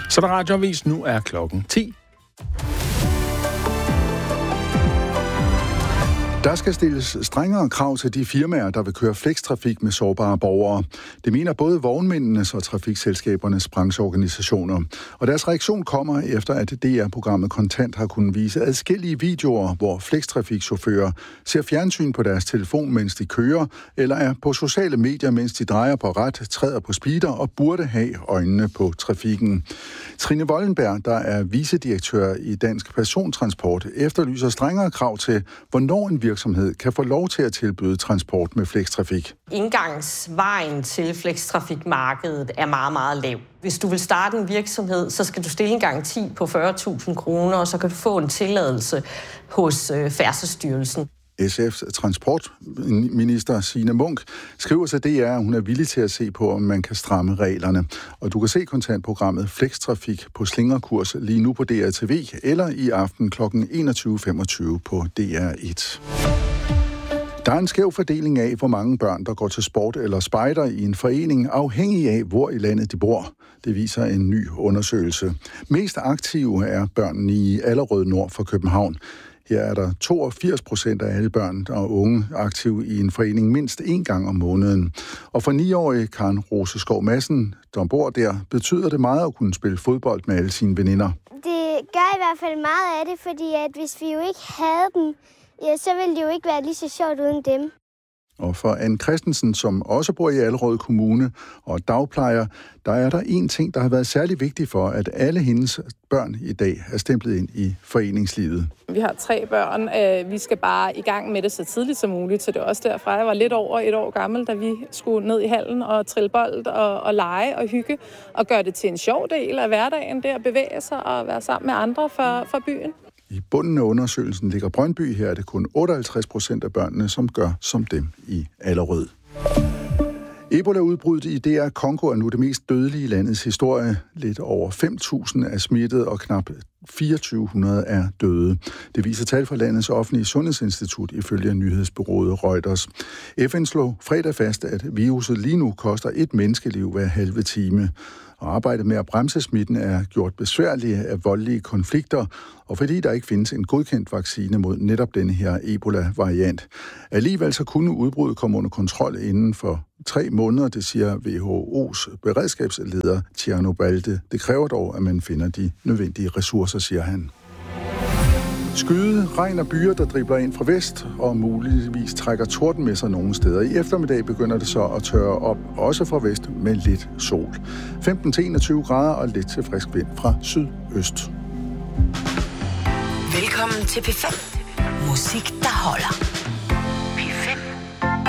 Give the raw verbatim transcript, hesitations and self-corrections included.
Så der radioavis, nu er klokken ti. Der skal stilles strengere krav til de firmaer, der vil køre flextrafik med sårbare borgere. Det mener både vognmændenes og trafikselskabernes brancheorganisationer. Og deres reaktion kommer efter, at D R-programmet Kontant har kunnet vise adskillige videoer, hvor flextrafikchauffører ser fjernsyn på deres telefon, mens de kører, eller er på sociale medier, mens de drejer på ret, træder på speeder og burde have øjnene på trafikken. Trine Wollenberg, der er vicedirektør i Dansk Persontransport, efterlyser strengere krav til, hvornår en virksomhed kan få lov til at tilbyde transport med flextrafik. Indgangsvejen til flextrafikmarkedet er meget, meget lav. Hvis du vil starte en virksomhed, så skal du stille en garanti på fyrre tusind kroner, og så kan du få en tilladelse hos Færdselsstyrelsen. S F's transportminister Signe Munk skriver til D R, at hun er villig til at se på, om man kan stramme reglerne. Og du kan se kontantprogrammet Flextrafik på slingerkurs lige nu på D R T V eller i aften klokken enogtyve femogtyve på D R et. Der er en skæv fordeling af, hvor mange børn, der går til sport eller spejder i en forening, afhængig af, hvor i landet de bor. Det viser en ny undersøgelse. Mest aktive er børnene i Allerød nord for København. Her er der toogfirs procent af alle børn og unge aktive i en forening mindst én gang om måneden. Og for niårige Karen Roseskov Madsen, der bor der, betyder det meget at kunne spille fodbold med alle sine veninder. Det gør i hvert fald meget af det, fordi at hvis vi jo ikke havde dem, ja, så ville det jo ikke være lige så sjovt uden dem. Og for Anne Christensen, som også bor i Allerød Kommune og dagplejer, der er der en ting, der har været særlig vigtig for, at alle hendes børn i dag er stemplet ind i foreningslivet. Vi har tre børn. Vi skal bare i gang med det så tidligt som muligt, så det er også derfor, jeg var lidt over et år gammel, da vi skulle ned i hallen og trille bold og, og lege og hygge og gøre det til en sjov del af hverdagen, det at bevæge sig og være sammen med andre for, for byen. I bunden af undersøgelsen ligger Brøndby. Her er det kun otteoghalvtreds procent af børnene, som gør som dem i Allerød. Ebola-udbruddet i D R Congo er nu det mest dødelige i landets historie. Lidt over fem tusind er smittet, og knap fireogtyve hundrede er døde. Det viser tal fra landets offentlige sundhedsinstitut ifølge nyhedsbureauet Reuters. F N slog fredag fast, at viruset lige nu koster et menneskeliv hver halve time. Og arbejdet med at bremse smitten er gjort besværligt af voldelige konflikter, og fordi der ikke findes en godkendt vaccine mod netop denne her Ebola-variant. Alligevel så kunne udbruddet komme under kontrol inden for tre måneder, det siger W H O's beredskabsleder Tjerno Balde. Det kræver dog, at man finder de nødvendige ressourcer, siger han. Skyde, regn og byer, der dribler ind fra vest, og muligvis trækker torden med sig nogle steder. I eftermiddag begynder det så at tørre op, også fra vest, med lidt sol. femten til enogtyve grader og lidt til frisk vind fra sydøst. Velkommen til P fem. Musik, der holder.